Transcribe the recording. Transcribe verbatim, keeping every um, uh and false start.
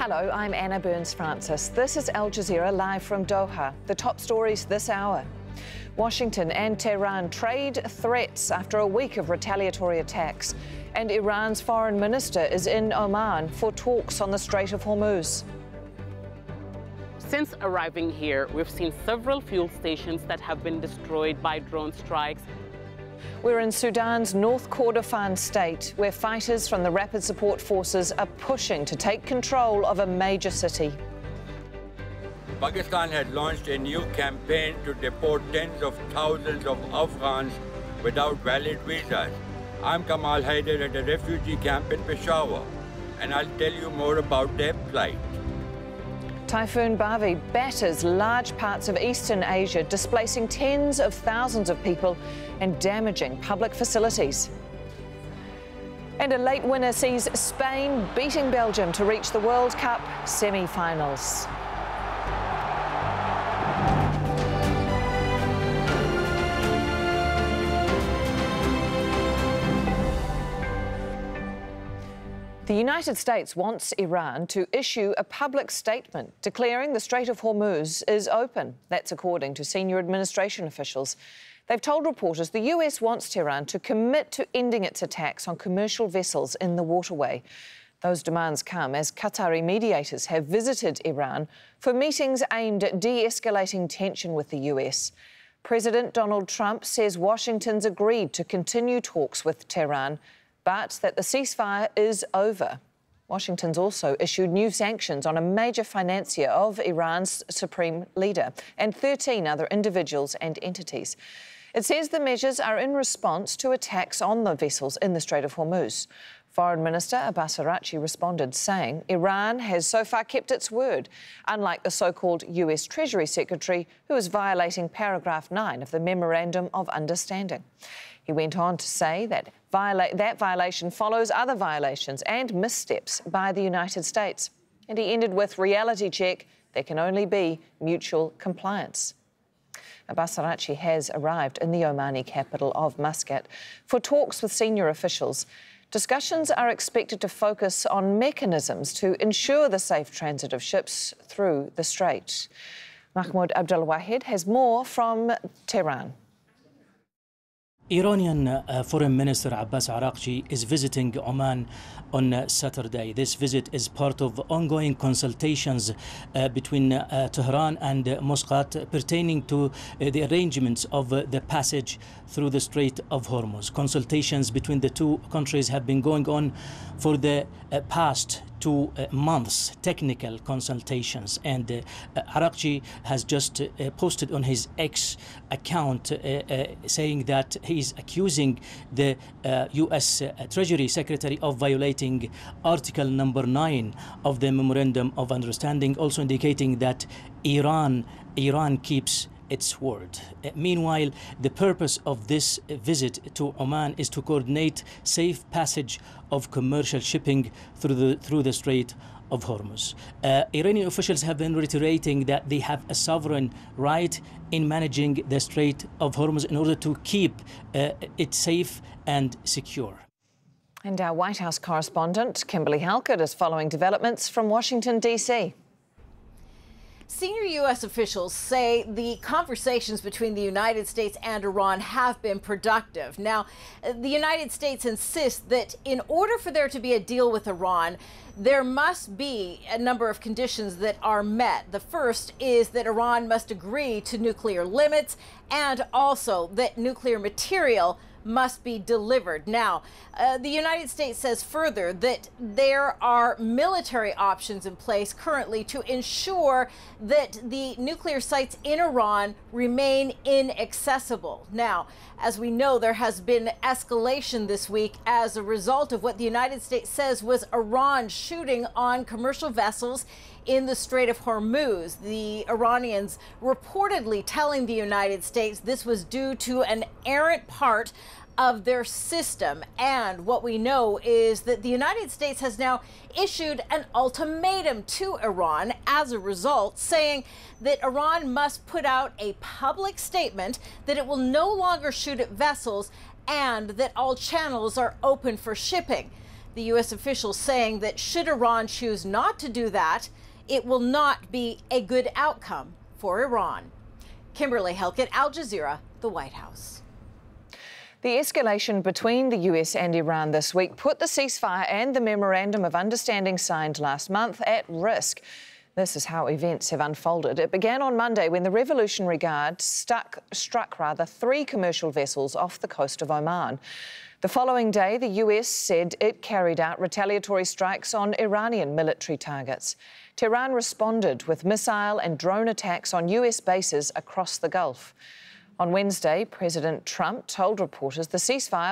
Hello, I'm Anna Burns-Francis. This is Al Jazeera live from Doha. The top stories this hour. Washington and Tehran trade threats after a week of retaliatory attacks. And Iran's foreign minister is in Oman for talks on the Strait of Hormuz. Since arriving here, we've seen several fuel stations that have been destroyed by drone strikes. We're in Sudan's North Kordofan state, where fighters from the Rapid Support Forces are pushing to take control of a major city. Pakistan has launched a new campaign to deport tens of thousands of Afghans without valid visas. I'm Kamal Haider at a refugee camp in Peshawar, and I'll tell you more about their plight. Typhoon Bavi batters large parts of eastern Asia, displacing tens of thousands of people and damaging public facilities. And a late winner sees Spain beating Belgium to reach the World Cup semi-finals. The United States wants Iran to issue a public statement declaring the Strait of Hormuz is open. That's according to senior administration officials. They've told reporters the U S wants Tehran to commit to ending its attacks on commercial vessels in the waterway. Those demands come as Qatari mediators have visited Iran for meetings aimed at de-escalating tension with the U S. President Donald Trump says Washington's agreed to continue talks with Tehran, but that the ceasefire is over. Washington's also issued new sanctions on a major financier of Iran's supreme leader and thirteen other individuals and entities. It says the measures are in response to attacks on the vessels in the Strait of Hormuz. Foreign Minister Abbas Araghchi responded, saying Iran has so far kept its word, unlike the so-called U S Treasury Secretary, who is violating paragraph nine of the Memorandum of Understanding. He went on to say that viola- that violation follows other violations and missteps by the United States. And he ended with reality check, there can only be mutual compliance. Abbas Araghchi has arrived in the Omani capital of Muscat for talks with senior officials. Discussions are expected to focus on mechanisms to ensure the safe transit of ships through the strait. Mahmoud Abdulwahid has more from Tehran. Iranian uh, Foreign Minister Abbas Araghchi is visiting Oman on uh, Saturday. This visit is part of ongoing consultations uh, between uh, Tehran and uh, Muscat pertaining to uh, the arrangements of uh, the passage through the Strait of Hormuz. Consultations between the two countries have been going on for the uh, past two uh, months, technical consultations, and uh, uh, Araghchi has just uh, posted on his X account uh, uh, saying that he is accusing the uh, U S uh, Treasury Secretary of violating Article number nine of the Memorandum of Understanding, also indicating that Iran, Iran keeps its word. Uh, meanwhile, the purpose of this uh, visit to Oman is to coordinate safe passage of commercial shipping through the through the Strait of Hormuz. Uh, Iranian officials have been reiterating that they have a sovereign right in managing the Strait of Hormuz in order to keep uh, it safe and secure. And our White House correspondent, Kimberly Halkett, is following developments from Washington, D C Senior U S officials say the conversations between the United States and Iran have been productive. Now, the United States insists that in order for there to be a deal with Iran, there must be a number of conditions that are met. The first is that Iran must agree to nuclear limits and also that nuclear material must be delivered. Now, uh, the United States says further that there are military options in place currently to ensure that the nuclear sites in Iran remain inaccessible. Now, as we know, there has been escalation this week as a result of what the United States says was Iran shooting on commercial vessels in the Strait of Hormuz. The Iranians reportedly telling the United States this was due to an errant part of their system. And what we know is that the United States has now issued an ultimatum to Iran as a result, saying that Iran must put out a public statement that it will no longer shoot at vessels and that all channels are open for shipping. The U S official saying that should Iran choose not to do that, it will not be a good outcome for Iran. Kimberly Helkett, Al Jazeera, the White House. The escalation between the U S and Iran this week put the ceasefire and the Memorandum of Understanding signed last month at risk. This is how events have unfolded. It began on Monday when the Revolutionary Guard stuck, struck rather three commercial vessels off the coast of Oman. The following day, the U S said it carried out retaliatory strikes on Iranian military targets. Tehran responded with missile and drone attacks on U S bases across the Gulf. On Wednesday, President Trump told reporters the ceasefire